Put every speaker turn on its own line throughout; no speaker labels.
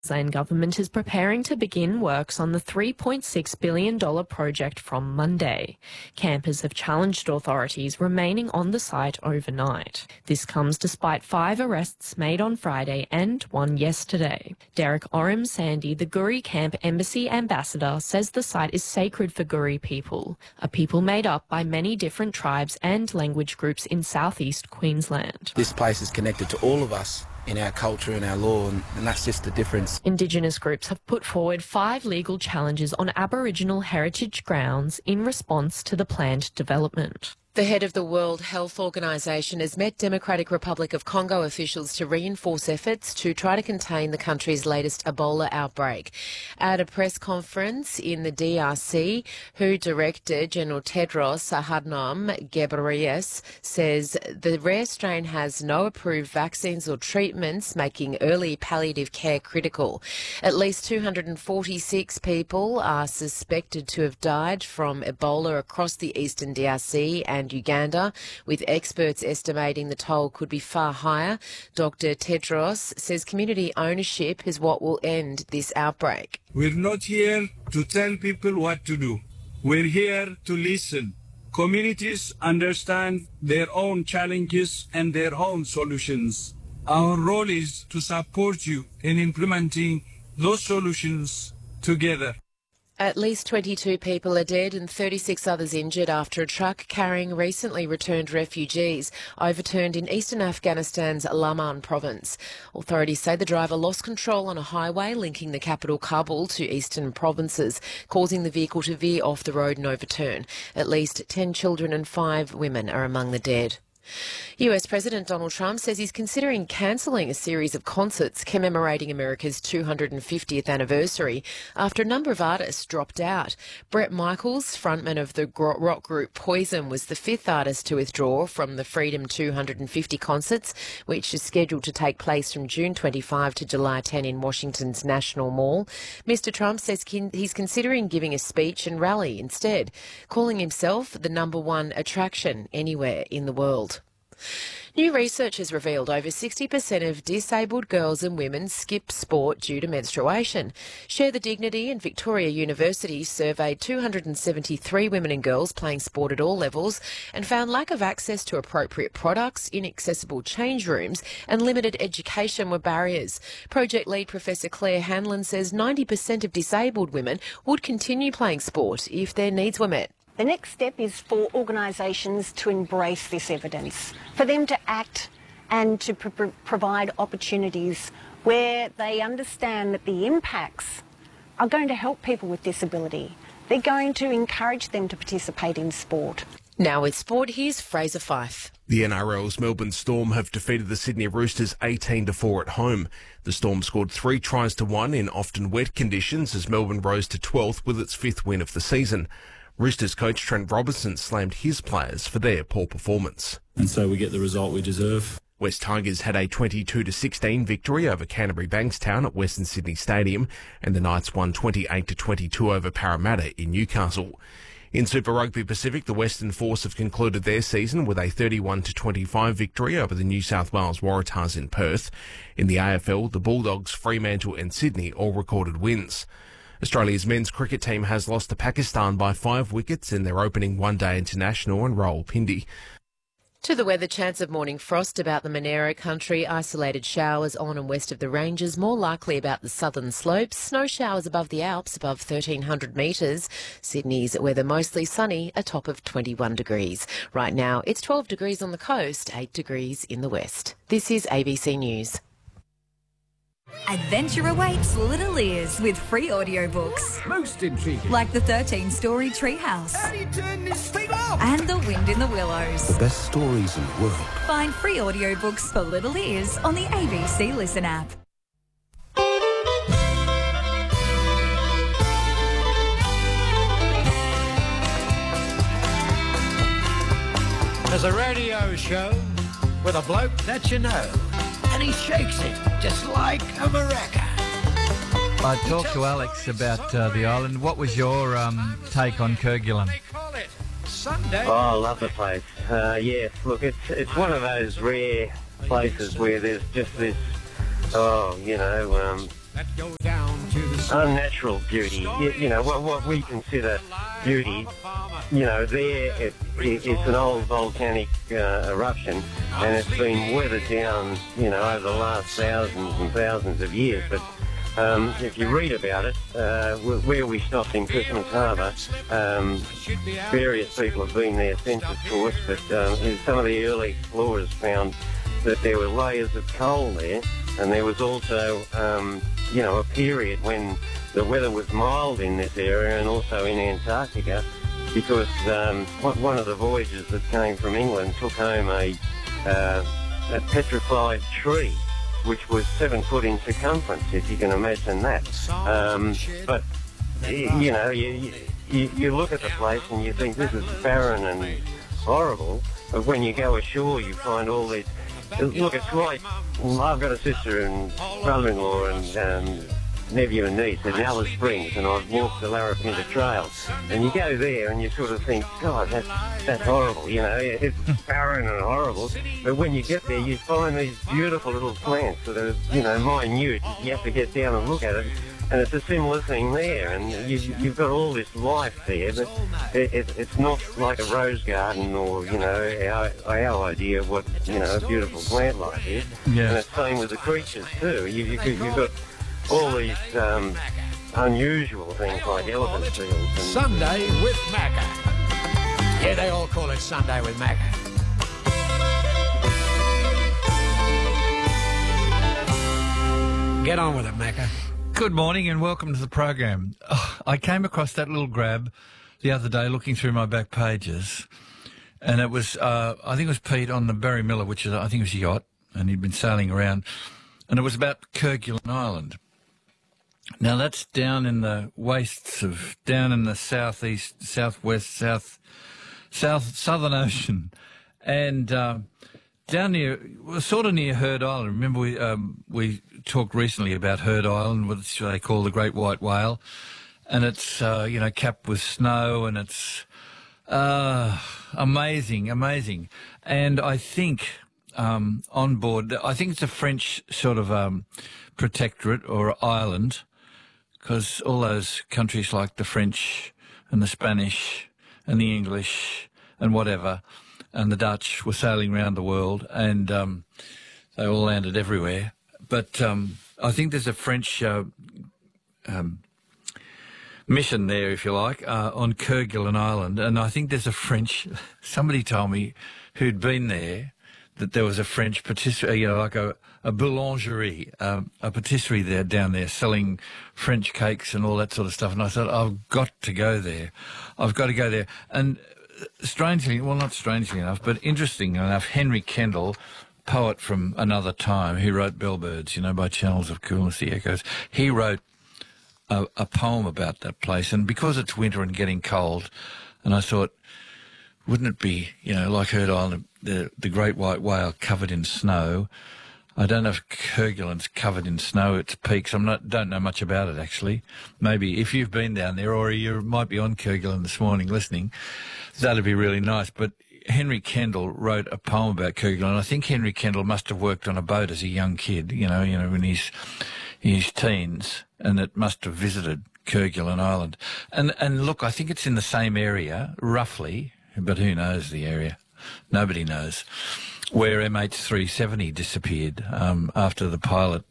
Queensland government is preparing to begin works on the $3.6 billion project from Monday. Campers have challenged authorities remaining on the site overnight. This comes despite 5 arrests made on Friday and 1 yesterday. Derek Oram Sandy, the Guri Camp Embassy Ambassador, says the site is sacred for Guri people, a people made up by many different tribes and language groups in southeast Queensland.
This place is connected to all of us in our culture and our law, and that's just the difference.
Indigenous groups have put forward 5 legal challenges on Aboriginal heritage grounds in response to the planned development.
The head of the World Health Organization has met Democratic Republic of Congo officials to reinforce efforts to try to contain the country's latest Ebola outbreak. At a press conference in the DRC, WHO Director General Tedros Adhanom Ghebreyesus says the rare strain has no approved vaccines or treatments, making early palliative care critical. At least 246 people are suspected to have died from Ebola across the eastern DRC and Uganda, with experts estimating the toll could be far higher. Dr. Tedros says community ownership is what will end this outbreak.
We're not here to tell people what to do. We're here to listen. Communities understand their own challenges and their own solutions. Our role is to support you in implementing those solutions together.
At least 22 people are dead and 36 others injured after a truck carrying recently returned refugees overturned in eastern Afghanistan's Laman province. Authorities say the driver lost control on a highway linking the capital Kabul to eastern provinces, causing the vehicle to veer off the road and overturn. At least 10 children and 5 women are among the dead. US President Donald Trump says he's considering cancelling a series of concerts commemorating America's 250th anniversary after a number of artists dropped out. Bret Michaels, frontman of the rock group Poison, was the 5th artist to withdraw from the Freedom 250 concerts, which is scheduled to take place from June 25 to July 10 in Washington's National Mall. Mr. Trump says he's considering giving a speech and rally instead, calling himself the #1 attraction anywhere in the world. New research has revealed over 60% of disabled girls and women skip sport due to menstruation. Share the Dignity and Victoria University surveyed 273 women and girls playing sport at all levels and found lack of access to appropriate products, inaccessible change rooms and limited education were barriers. Project lead Professor Claire Hanlon says 90% of disabled women would continue playing sport if their needs were met.
The next step is for organisations to embrace this evidence, for them to act and to provide opportunities where they understand that the impacts are going to help people with disability. They're going to encourage them to participate in sport.
Now with sport, here's Fraser Fife.
The NRL's Melbourne Storm have defeated the Sydney Roosters 18-4 at home. The Storm scored 3 tries to 1 in often wet conditions as Melbourne rose to 12th with its 5th win of the season. Roosters coach Trent Robinson slammed his players for their poor performance.
And so we get the result we deserve.
West Tigers had a 22-16 victory over Canterbury Bankstown at Western Sydney Stadium, and the Knights won 28-22 over Parramatta in Newcastle. In Super Rugby Pacific, the Western Force have concluded their season with a 31-25 victory over the New South Wales Waratahs in Perth. In the AFL, the Bulldogs, Fremantle and Sydney all recorded wins. Australia's men's cricket team has lost to Pakistan by 5 wickets in their opening one-day international in Rawalpindi.
To the weather, chance of morning frost about the Monero country, isolated showers on and west of the ranges, more likely about the southern slopes, snow showers above the Alps above 1,300 metres. Sydney's weather mostly sunny, a top of 21 degrees. Right now it's 12 degrees on the coast, 8 degrees in the west. This is ABC News.
Adventure awaits little ears with free audiobooks.
Most intriguing.
Like the 13-story Treehouse.
How do you turn this thing off?
And The Wind in the Willows.
The best stories in the world.
Find free audiobooks for little ears on the ABC Listen app.
There's a radio show with a bloke that you know. And he shakes it just like a maraca.
I talked to Alex about the island. What was your take on Kerguelen?
Oh, I love the place. Yeah, look, it's one of those rare places where there's just this, unnatural beauty. You know, what we consider beauty, you know, there it's an old volcanic eruption, and it's been weathered down, you know, over the last thousands and thousands of years. But if you read about it, where we stopped in Christmas Harbour, various people have been there since, of course, but some of the early explorers found that there were layers of coal there, and there was also, you know, a period when the weather was mild in this area and also in Antarctica, because one of the voyagers that came from England took home a petrified tree, which was 7 foot in circumference, if you can imagine that. But, you know, you look at the place and you think this is barren and horrible, but when you go ashore you find all these... Look, it's like... I've got a sister and brother-in-law and nephew and niece in Alice Springs, and I've walked the Larapinta Trail, and you go there and you sort of think, God, that's horrible, you know, it's barren and horrible, but when you get there you find these beautiful little plants that are, you know, minute. You have to get down and look at it, and it's a similar thing there, and you've got all this life there, but it's not like a rose garden or, you know, our idea of what, you know, a beautiful plant life is.
Yeah.
And it's the same with the creatures too. You've got all these unusual things like elephant seals. And
Sunday with Macca. Yeah, they all call it Sunday with Macca. Get on with it, Macca.
Good morning and welcome to the program. Oh, I came across that little grab the other day looking through my back pages, and it was, I think it was Pete on the Barry Miller, which is, I think it was a yacht, and he'd been sailing around, and it was about Kerguelen Island. Now that's down in the wastes of, down in the southeast, southwest, southern ocean, and down near, sort of near Heard Island. Remember we talked recently about Heard Island, which they call the Great White Whale, and it's you know, capped with snow, and it's amazing. And I think on board, I think it's a French sort of protectorate or island, because all those countries like the French and the Spanish and the English and whatever, and the Dutch were sailing around the world, and they all landed everywhere. But I think there's a French mission there, if you like, on Kerguelen Island, and I think there's a French... Somebody told me who'd been there that there was a French patisserie, you know, like a boulangerie, a patisserie there down there selling French cakes and all that sort of stuff. And I thought, I've got to go there. I've got to go there. And strangely, well, not strangely enough, but interesting enough, Henry Kendall, poet from another time, who wrote Bellbirds, you know, by Channels of Coolness, the Echoes, he wrote a poem about that place. And because it's winter and getting cold, and I thought, wouldn't it be, you know, like Heard Island, the Great White Whale covered in snow? I don't know if Kerguelen's covered in snow, its peaks. Don't know much about it, actually. Maybe if you've been down there, or you might be on Kerguelen this morning listening, that'd be really nice. But Henry Kendall wrote a poem about Kerguelen. I think Henry Kendall must have worked on a boat as a young kid, you know, in his teens, and it must have visited Kerguelen Island. And look, I think it's in the same area, roughly, but who knows the area? Nobody knows. Where MH370 disappeared after the pilot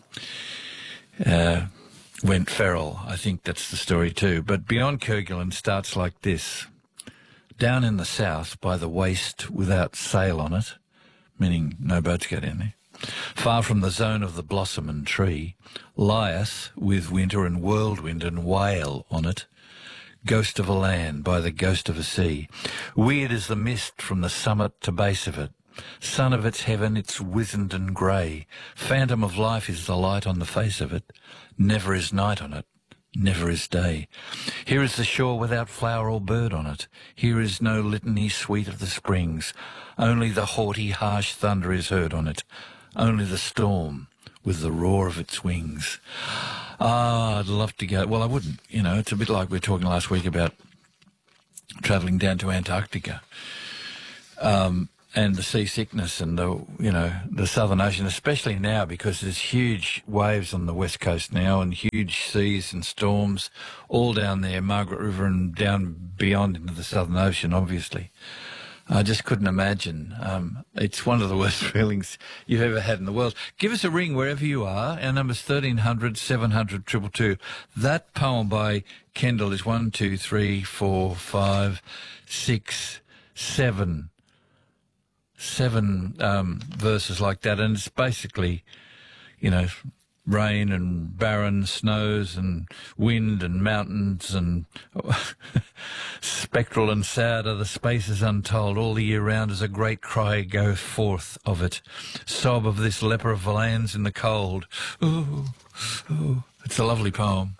went feral. I think that's the story too. But Beyond Kerguelen starts like this. Down in the south by the waste without sail on it, meaning no boats go down there, far from the zone of the blossom and tree, lieth with winter and whirlwind and whale on it, ghost of a land by the ghost of a sea. Weird is the mist from the summit to base of it. Sun of its heaven, it's wizened and grey. Phantom of life is the light on the face of it. Never is night on it, never is day. Here is the shore without flower or bird on it. Here is no litany sweet of the springs. Only the haughty, harsh thunder is heard on it. Only the storm with the roar of its wings. Ah, I'd love to go. Well, I wouldn't. You know, it's a bit like we were talking last week about travelling down to Antarctica. and the seasickness and the Southern Ocean, especially now because there's huge waves on the west coast now and huge seas and storms all down there, Margaret River and down beyond into the Southern Ocean, obviously. I just couldn't imagine. It's one of the worst feelings you've ever had in the world. Give us a ring wherever you are. Our number's 1300 700 222. That poem by Kendall is 1, 2, 3, 4, 5, 6, 7 verses like that, and it's basically, rain and barren snows and wind and mountains and spectral and sad are the spaces untold. All the year round as a great cry goes forth of it, sob of this leper of lands in the cold. Ooh, ooh. It's a lovely poem.